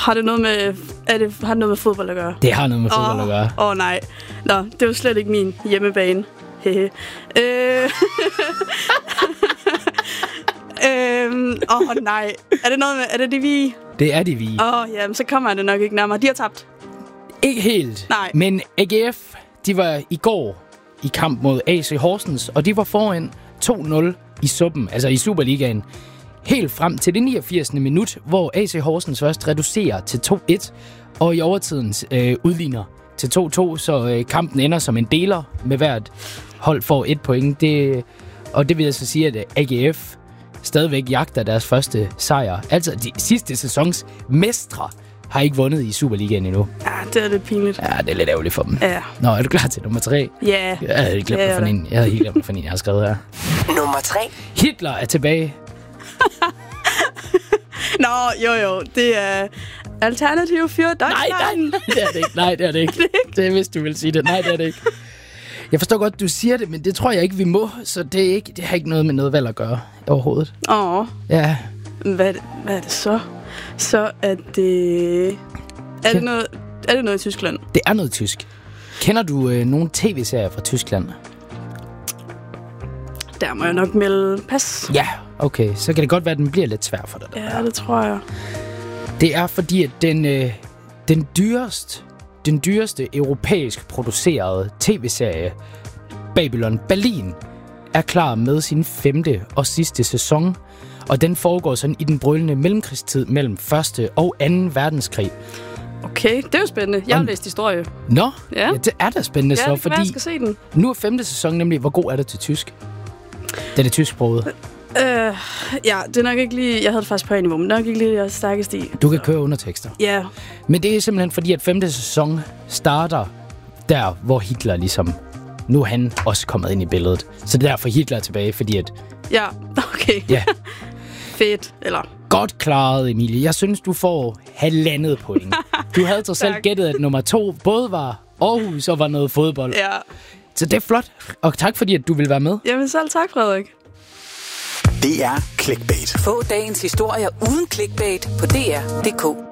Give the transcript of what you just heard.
Har det noget med fodbold at gøre? Det har noget med fodbold at gøre. Nej. Nå, det var slet ikke min hjemmebane. Hehe. Nej. Er det de vi? Det er de vi. Jamen, så kommer jeg det nok ikke nærmere. De har tabt. Ikke helt. Nej. Men AGF, de var i går i kamp mod AC Horsens, og de var foran 2-0 i suppen, altså i Superligaen. Helt frem til det 89. minut, hvor AC Horsens først reducerer til 2-1, og i overtiden udligner til 2-2, så kampen ender som en deler med hvert hold får 1 point. Og det vil altså sige, at AGF stadigvæk jagter deres første sejr. Altså de sidste sæsons mestre har ikke vundet i Superligaen endnu. Ja, det er lidt pinligt. Ja, det er lidt ærgerligt for dem. Ja. Nå, er du klar til nummer 3? Ja. Jeg havde helt glemt at finde en. Jeg har skrevet her. Nummer 3. Hitler er tilbage. Nå, jo. Det er Alternative für Deutschland. Nej, det er det ikke. Nej, det er det ikke. Det vidste du ville sige det. Nej, det er det ikke. Jeg forstår godt, du siger det, men det tror jeg ikke, vi må. Så det har ikke noget med noget valg at gøre overhovedet. Ja. Hvad er det så? Så er det... Er det noget i Tyskland? Det er noget tysk. Kender du nogle tv-serier fra Tyskland? Der må jeg nok melde pas. Ja, okay. Så kan det godt være, at den bliver lidt svær for dig. Ja, det tror jeg. Det er fordi, at den dyreste europæisk producerede tv-serie, Babylon Berlin, er klar med sin 5. og sidste sæson. Og den foregår sådan i den brølende mellemkrigstid mellem 1. og 2. verdenskrig. Okay, det er jo spændende. Jeg har læst historie. Nå, ja, det er da spændende så, fordi jeg skal se den. Nu er 5. sæson nemlig, hvor god er det til tysk? Det er det tysksproget. Ja, det er nok ikke lige... Jeg havde det faktisk på niveau, men det er nok ikke lige det stærkeste i. Du kan køre undertekster. Ja. Men det er simpelthen fordi, at 5. sæson starter der, hvor Hitler ligesom... Nu er han også kommet ind i billedet. Så det er derfor Hitler er tilbage, fordi at... Ja, okay. Ja. Fedt, eller... Godt klaret, Emilie. Jeg synes, du får 1,5 point. Du havde trods alt gættet, at nummer 2 både var Aarhus og var noget fodbold. Ja. Så det er flot. Og tak fordi, at du ville være med. Jamen selv tak, Frederik. Det er Clickbait. Få dagens historier uden clickbait på dr.dk.